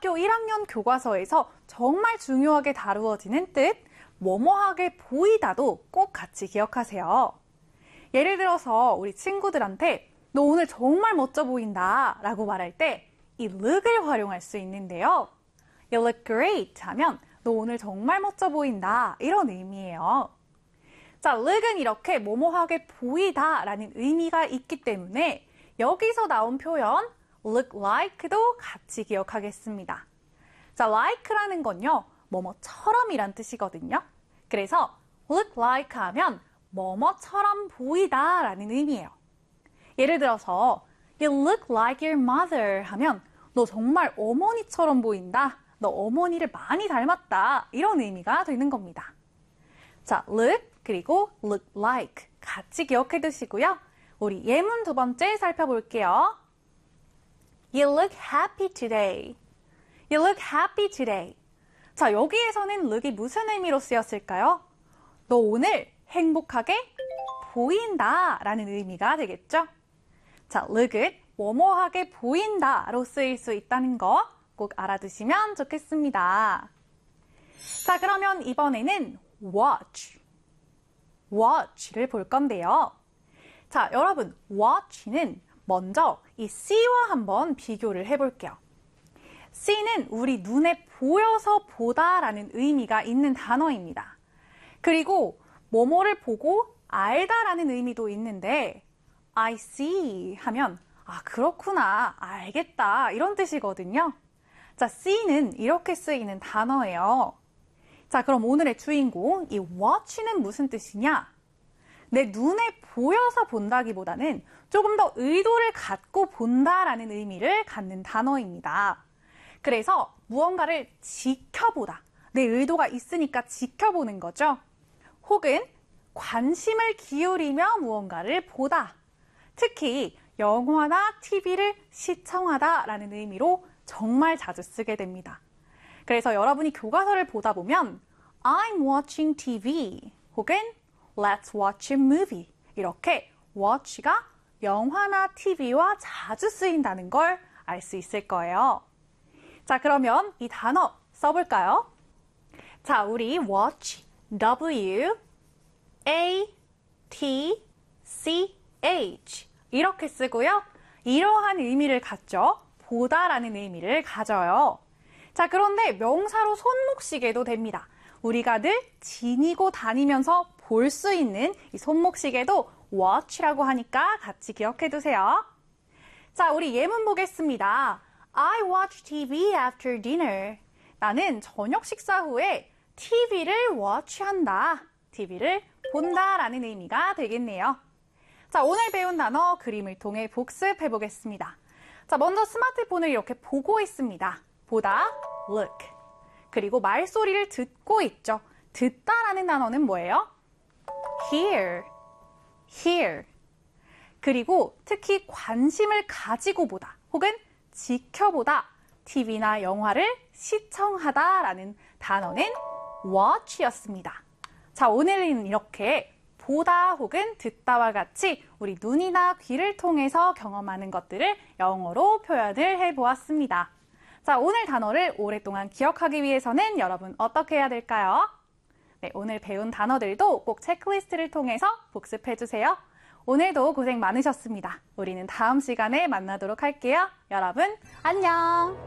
중학교 1학년 교과서에서 정말 중요하게 다루어지는 뜻, 뭐뭐하게 보이다도 꼭 같이 기억하세요. 예를 들어서 우리 친구들한테 너 오늘 정말 멋져 보인다 라고 말할 때 이 look을 활용할 수 있는데요. You look great 하면 너 오늘 정말 멋져 보인다 이런 의미예요. 자, look은 이렇게 뭐뭐하게 보이다 라는 의미가 있기 때문에 여기서 나온 표현 look like도 같이 기억하겠습니다. 자, like라는 건요, 뭐뭐처럼 이란 뜻이거든요. 그래서 look like 하면 뭐뭐처럼 보이다 라는 의미예요. 예를 들어서 You look like your mother 하면 너 정말 어머니처럼 보인다. 너 어머니를 많이 닮았다. 이런 의미가 되는 겁니다. 자, look 그리고 look like 같이 기억해 두시고요. 우리 예문 두 번째 살펴볼게요. You look happy today. You look happy today. 자, 여기에서는 look이 무슨 의미로 쓰였을까요? 너 오늘 행복하게 보인다 라는 의미가 되겠죠? 자, look은 뭐뭐하게 보인다로 쓰일 수 있다는 거 꼭 알아두시면 좋겠습니다. 자, 그러면 이번에는 watch를 볼 건데요. 자, 여러분, watch는 먼저 이 see와 한번 비교를 해볼게요. see는 우리 눈에 보여서 보다라는 의미가 있는 단어입니다. 그리고 뭐뭐를 보고 알다라는 의미도 있는데 I see 하면 아, 그렇구나, 알겠다 이런 뜻이거든요. 자, see는 이렇게 쓰이는 단어예요. 자, 그럼 오늘의 주인공 이 watch는 무슨 뜻이냐? 내 눈에 보여서 본다기보다는 조금 더 의도를 갖고 본다라는 의미를 갖는 단어입니다. 그래서 무언가를 지켜보다. 내 의도가 있으니까 지켜보는 거죠. 혹은 관심을 기울이며 무언가를 보다. 특히 영화나 TV를 시청하다라는 의미로 정말 자주 쓰게 됩니다. 그래서 여러분이 교과서를 보다 보면 I'm watching TV 혹은 Let's watch a movie 이렇게 watch가 영화나 TV와 자주 쓰인다는 걸 알 수 있을 거예요. 자, 그러면 이 단어 써볼까요? 자, 우리 watch, W-A-T-C-H 이렇게 쓰고요. 이러한 의미를 갖죠. 보다라는 의미를 가져요. 자, 그런데 명사로 손목시계도 됩니다. 우리가 늘 지니고 다니면서 볼 수 있는 이 손목시계도 watch라고 하니까 같이 기억해 두세요. 자, 우리 예문 보겠습니다. I watch TV after dinner. 나는 저녁 식사 후에 TV를 watch한다. TV를 본다라는 의미가 되겠네요. 자, 오늘 배운 단어 그림을 통해 복습해 보겠습니다. 자, 먼저 스마트폰을 이렇게 보고 있습니다. 보다, look. 그리고 말소리를 듣고 있죠. 듣다라는 단어는 뭐예요? hear. 그리고 특히 관심을 가지고 보다 혹은 지켜보다, TV나 영화를 시청하다라는 단어는 watch였습니다. 자, 오늘은 이렇게 보다 혹은 듣다와 같이 우리 눈이나 귀를 통해서 경험하는 것들을 영어로 표현을 해보았습니다. 자, 오늘 단어를 오랫동안 기억하기 위해서는 여러분 어떻게 해야 될까요? 네, 오늘 배운 단어들도 꼭 체크리스트를 통해서 복습해주세요. 오늘도 고생 많으셨습니다. 우리는 다음 시간에 만나도록 할게요. 여러분, 안녕!